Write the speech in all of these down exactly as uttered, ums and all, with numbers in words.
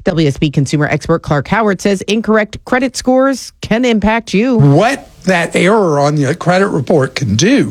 W S B consumer expert Clark Howard says incorrect credit scores can impact you. What that error on the credit report can do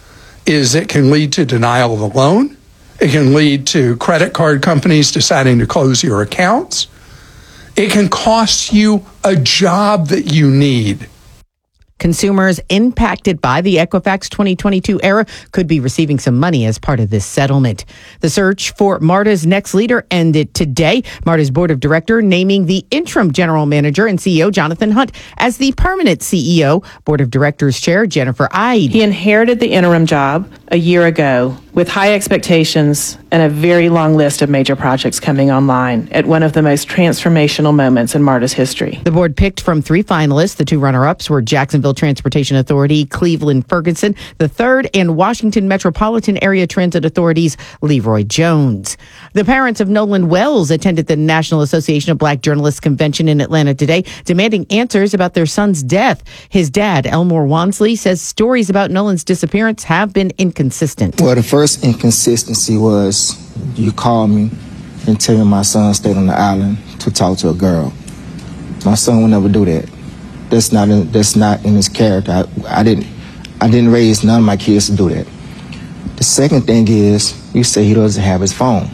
is it can lead to denial of a loan. It can lead to credit card companies deciding to close your accounts. It can cost you a job that you need. Consumers impacted by the Equifax twenty twenty-two error could be receiving some money as part of this settlement. The search for MARTA's next leader ended today. MARTA's board of director naming the interim general manager and C E O, Jonathan Hunt, as the permanent C E O. Board of directors chair, Jennifer Ide. He inherited the interim job a year ago with high expectations and a very long list of major projects coming online at one of the most transformational moments in MARTA's history. The board picked from three finalists. The two runner-ups were Jacksonville Transportation Authority, Cleveland Ferguson, the third, and Washington Metropolitan Area Transit Authority's Leroy Jones. The parents of Nolan Wells attended the National Association of Black Journalists Convention in Atlanta today, demanding answers about their son's death. His dad, Elmore Wansley, says stories about Nolan's disappearance have been inconsistent. Well, the first inconsistency was you called me and tell me my son stayed on the island to talk to a girl. My son would never do that. That's not in, that's not in his character. I, I didn't I didn't raise none of my kids to do that. The second thing is you say he doesn't have his phone.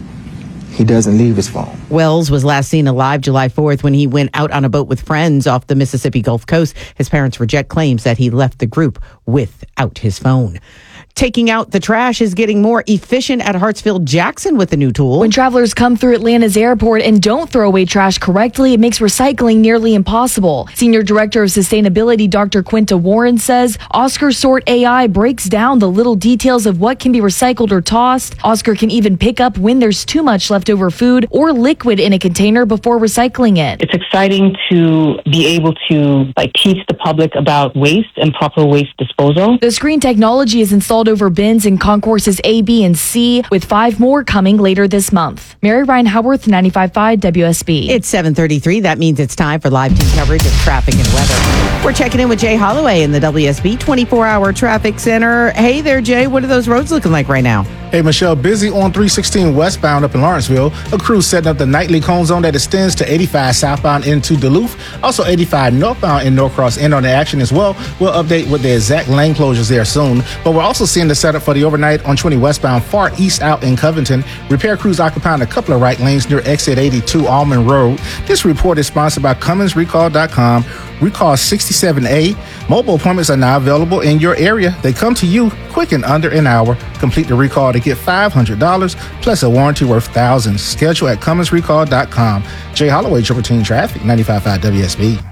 He doesn't leave his phone. Wells was last seen alive July fourth when he went out on a boat with friends off the Mississippi Gulf Coast. His parents reject claims that he left the group without his phone. Taking out the trash is getting more efficient at Hartsfield-Jackson with the new tool. When travelers come through Atlanta's airport and don't throw away trash correctly, it makes recycling nearly impossible. Senior Director of Sustainability Doctor Quinta Warren says Oscar Sort A I breaks down the little details of what can be recycled or tossed. Oscar can even pick up when there's too much leftover food or liquid in a container before recycling it. It's exciting to be able to like teach the public about waste and proper waste disposal. The screen technology is installed over bins in concourses A, B, and C, with five more coming later this month. Mary Ryan Howarth, ninety-five point five W S B. It's seven thirty-three. That means it's time for live team coverage of traffic and weather. We're checking in with Jay Holloway in the W S B twenty-four hour traffic center. Hey there, Jay. What are those roads looking like right now? Hey, Michelle, busy on three sixteen westbound up in Lawrenceville. A crew setting up the nightly cone zone that extends to eighty-five southbound into Duluth. Also eighty-five northbound in Norcross end on the action as well. We'll update with the exact lane closures there soon. But we're also seeing the setup for the overnight on twenty westbound far east out in Covington. Repair crews occupying a couple of right lanes near exit eighty-two Almond Road. This report is sponsored by Cummins Recall dot com. Recall sixty-seven A. Mobile appointments are now available in your area. They come to you quick in under an hour. Complete the recall to get five hundred dollars plus a warranty worth thousands. Schedule at Cummins Recall dot com. Jay Holloway, Triple Team Traffic, ninety-five point five W S B.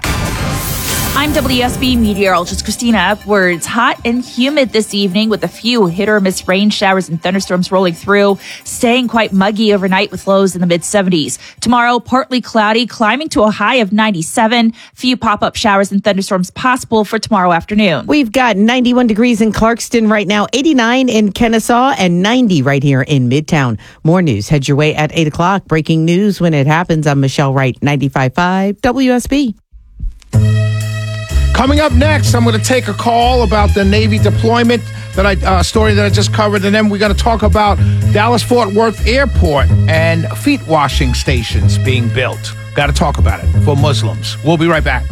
I'm W S B meteorologist Christina Upwards. Hot and humid this evening with a few hit or miss rain showers and thunderstorms rolling through, staying quite muggy overnight with lows in the mid seventies. Tomorrow, partly cloudy, climbing to a high of ninety-seven. Few pop-up showers and thunderstorms possible for tomorrow afternoon. We've got ninety-one degrees in Clarkston right now, eighty-nine in Kennesaw, and ninety right here in Midtown. More news heads your way at eight o'clock. Breaking news when it happens. I'm Michelle Wright, ninety-five point five W S B. Coming up next, I'm going to take a call about the Navy deployment that I uh, story that I just covered, and then we're going to talk about Dallas-Fort Worth Airport and feet washing stations being built. Got to talk about it for Muslims. We'll be right back.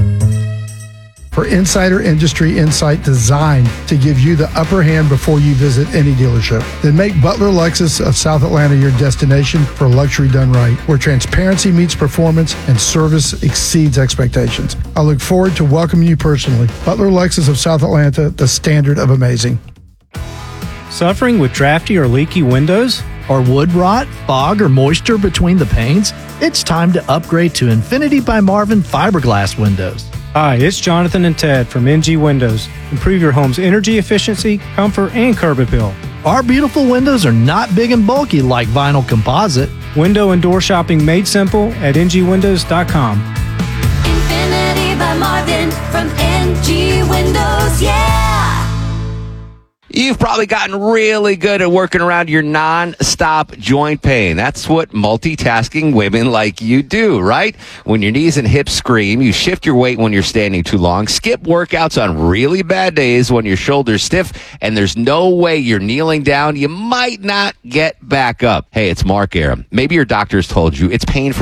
For insider industry insight designed to give you the upper hand before you visit any dealership, then make Butler Lexus of South Atlanta your destination for luxury done right, where transparency meets performance and service exceeds expectations. I look forward to welcoming you personally. Butler Lexus of South Atlanta, the standard of amazing. Suffering with drafty or leaky windows? Or wood rot, fog, or moisture between the panes? It's time to upgrade to Infinity by Marvin fiberglass windows. Hi, it's Jonathan and Ted from N G Windows. Improve your home's energy efficiency, comfort, and curb appeal. Our beautiful windows are not big and bulky like vinyl composite. Window and door shopping made simple at N G Windows dot com. Infinity by Marvin from N G Windows, yeah! You've probably gotten really good at working around your non-stop joint pain. That's what multitasking women like you do, right? When your knees and hips scream, you shift your weight when you're standing too long, skip workouts on really bad days when your shoulder's stiff, and there's no way you're kneeling down. You might not get back up. Hey, it's Mark Aram. Maybe your doctor's told you it's painful